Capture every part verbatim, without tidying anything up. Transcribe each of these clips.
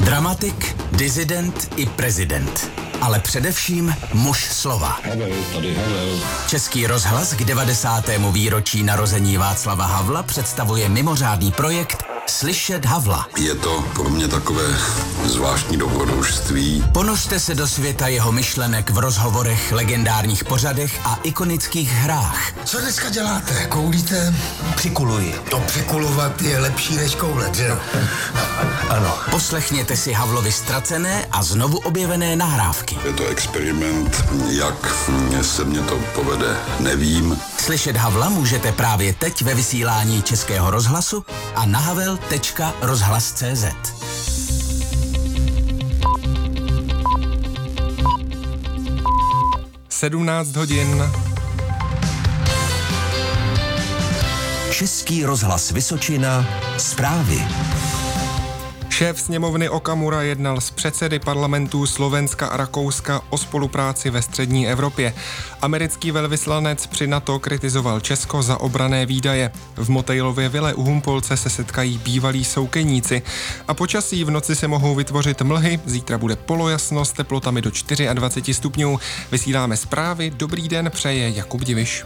Dramatik, disident i prezident. Ale především muž slova. Havel, tady Havel. Český rozhlas k devadesátému výročí narození Václava Havla představuje mimořádný projekt Slyšet Havla. Je to pro mě takové zvláštní dobrodružství. Ponořte se do světa jeho myšlenek v rozhovorech, legendárních pořadech a ikonických hrách. Co dneska děláte? Koulíte? Přikuluji. To přikulovat je lepší než koulet, že jo? Ano. Poslechněte si Havlovi ztracené a znovu objevené nahrávky. Je to experiment, jak se mně to povede, nevím. Slyšet Havla můžete právě teď ve vysílání Českého rozhlasu a na havel tečka rozhlas tečka cé zet. sedmnáct hodin. Český rozhlas Vysočina. Zprávy. Šéf sněmovny Okamura jednal s předsedy parlamentů Slovenska a Rakouska o spolupráci ve střední Evropě. Americký velvyslanec při NATO kritizoval Česko za obranné výdaje. V Motejlově vile u Humpolce se setkají bývalí soukeníci. A počasí v noci se mohou vytvořit mlhy, zítra bude polojasno s teplotami do dvacet čtyři stupňů. Vysíláme zprávy, dobrý den přeje Jakub Diviš.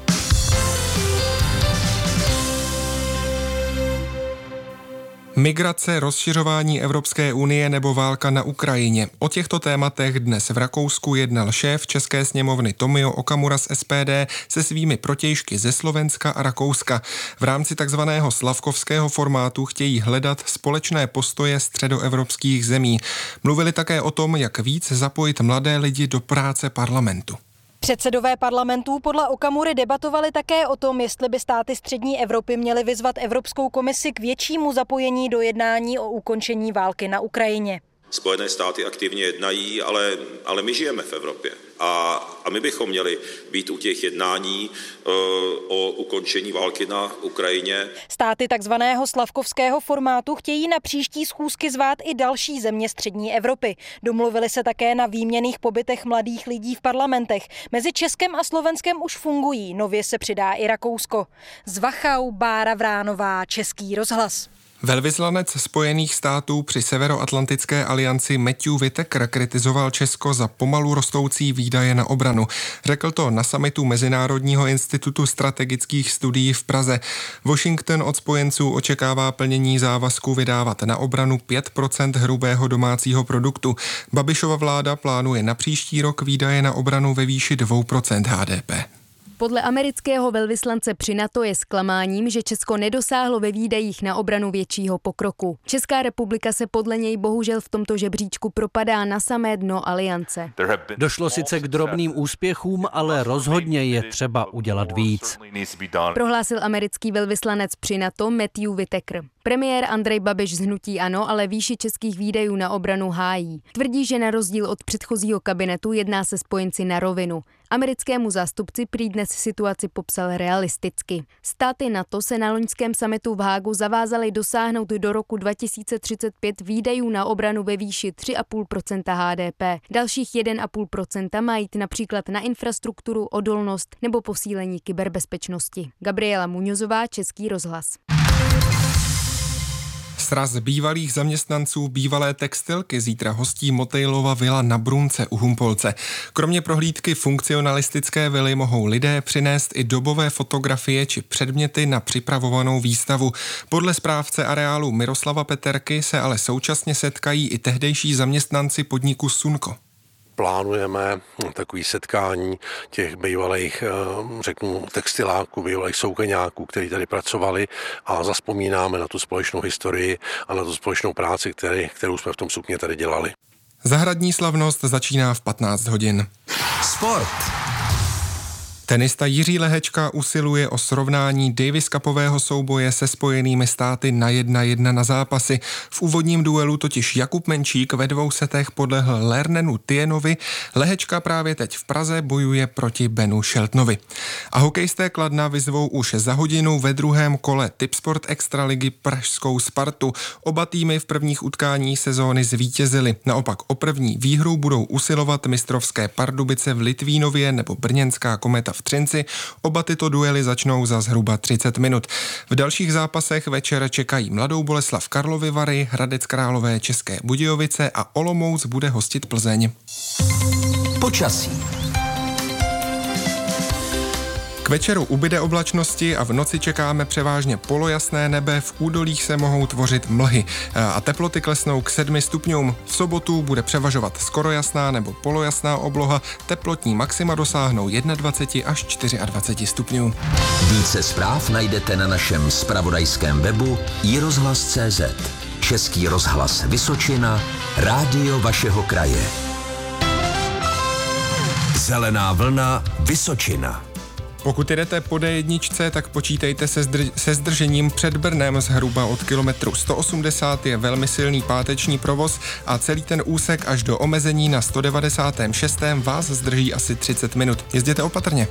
Migrace, rozšiřování Evropské unie nebo válka na Ukrajině. O těchto tématech dnes v Rakousku jednal šéf České sněmovny Tomio Okamura z es pé dé se svými protějšky ze Slovenska a Rakouska. V rámci takzvaného slavkovského formátu chtějí hledat společné postoje středoevropských zemí. Mluvili také o tom, jak víc zapojit mladé lidi do práce parlamentu. Předsedové parlamentů podle Okamury debatovali také o tom, jestli by státy střední Evropy měly vyzvat Evropskou komisi k většímu zapojení do jednání o ukončení války na Ukrajině. Spojené státy aktivně jednají, ale, ale my žijeme v Evropě a, a my bychom měli být u těch jednání uh, o ukončení války na Ukrajině. Státy takzvaného slavkovského formátu chtějí na příští schůzky zvát i další země střední Evropy. Domluvili se také na výměnných pobytech mladých lidí v parlamentech. Mezi Českem a Slovenskem už fungují, nově se přidá i Rakousko. Z Wachau, Bára Vránová, Český rozhlas. Velvyslanec Spojených států při Severoatlantické alianci Matthew Whitaker kritizoval Česko za pomalu rostoucí výdaje na obranu. Řekl to na summitu Mezinárodního institutu strategických studií v Praze. Washington od spojenců očekává plnění závazku vydávat na obranu pět procent hrubého domácího produktu. Babišova vláda plánuje na příští rok výdaje na obranu ve výši dvě procenta há dé pé. Podle amerického velvyslance při NATO je zklamáním, že Česko nedosáhlo ve výdajích na obranu většího pokroku. Česká republika se podle něj bohužel v tomto žebříčku propadá na samé dno aliance. Došlo sice k drobným úspěchům, ale rozhodně je třeba udělat víc. Prohlásil americký velvyslanec při NATO Matthew Whitaker. Premiér Andrej Babiš z hnutí ANO ale výši českých výdajů na obranu hájí. Tvrdí, že na rozdíl od předchozího kabinetu jedná se spojenci na rovinu. Americkému zástupci prý dnes situaci popsal realisticky. Státy NATO se na loňském summitu v Hágu zavázaly dosáhnout do roku dva tisíce třicet pět výdajů na obranu ve výši tři celá pět procenta há dé pé. Dalších jedna celá pět procenta má jít například na infrastrukturu, odolnost nebo posílení kyberbezpečnosti. Gabriela Muňozová, Český rozhlas. Sraz bývalých zaměstnanců bývalé textilky zítra hostí Motejlova vila na Brunce u Humpolce. Kromě prohlídky funkcionalistické vily mohou lidé přinést i dobové fotografie či předměty na připravovanou výstavu. Podle správce areálu Miroslava Peterky se ale současně setkají i tehdejší zaměstnanci podniku Sunko. Plánujeme takové setkání těch bývalých, řeknu, textiláků, bývalých soukeňáků, kteří tady pracovali a zazpomínáme na tu společnou historii a na tu společnou práci, který, kterou jsme v tom sukně tady dělali. Zahradní slavnost začíná v patnáct hodin. Sport. Tenista Jiří Lehečka usiluje o srovnání Davis Cupového souboje se Spojenými státy na jedna jedna na zápasy. V úvodním duelu totiž Jakub Menčík ve dvou setech podlehl Lernenu Tienovi. Lehečka právě teď v Praze bojuje proti Benu Sheltonovi. A hokejisté Kladna vyzvou už za hodinu ve druhém kole Tipsport Extraligy pražskou Spartu. Oba týmy v prvních utkání sezóny zvítězily. Naopak o první výhru budou usilovat mistrovské Pardubice v Litvínově nebo brněnská Kometa v v Třinci. Oba tyto duely začnou za zhruba třicet minut. V dalších zápasech večer čekají Mladou Boleslav Karlovy Vary, Hradec Králové České Budějovice a Olomouc bude hostit Plzeň. Počasí. K večeru ubyde oblačnosti a v noci čekáme převážně polojasné nebe, v údolích se mohou tvořit mlhy a teploty klesnou k sedmi stupňům. V sobotu bude převažovat skoro jasná nebo polojasná obloha, teplotní maxima dosáhnou dvacet jedna až dvacet čtyři stupňů. Více zpráv najdete na našem zpravodajském webu i rozhlas tečka cé zet. Český rozhlas Vysočina, rádio vašeho kraje. Zelená vlna Vysočina. Pokud jedete po dé jedna, tak počítejte se, zdrž- se zdržením před Brnem zhruba od kilometru sto osmdesát je velmi silný páteční provoz a celý ten úsek až do omezení na sto devadesát šest vás zdrží asi třicet minut. Jezděte opatrně.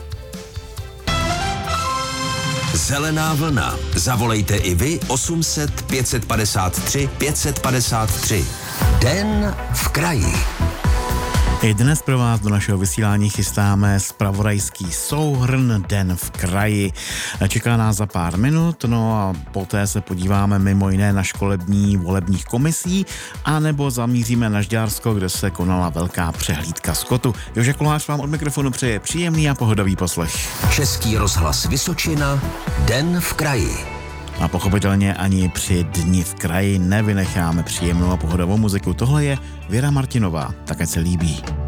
Zelená vlna. Zavolejte i vy osm set pět padesát tři pět padesát tři. Den v kraji. I dnes pro vás do našeho vysílání chystáme zpravodajský souhrn Den v kraji. Čeká nás za pár minut, no a poté se podíváme mimo jiné na školební volebních komisí, anebo zamíříme na Žďársko, kde se konala velká přehlídka skotu. Jožek Kolář vám od mikrofonu přeje příjemný a pohodový poslech. Český rozhlas Vysočina, Den v kraji. A pochopitelně ani při Dni v kraji nevynecháme příjemnou a pohodovou muziku. Tohle je Věra Martinová, tak ať se líbí.